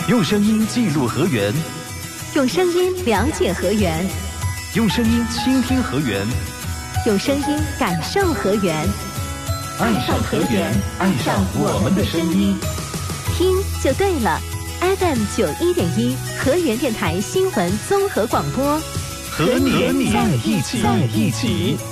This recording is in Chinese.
用声音记录河源， 用声音了解河源， 用声音倾听河源， 用声音感受河源。 爱上河源，爱上我们的声音， 听就对了。FM 91.1河源电台新闻综合广播， 和你在一起。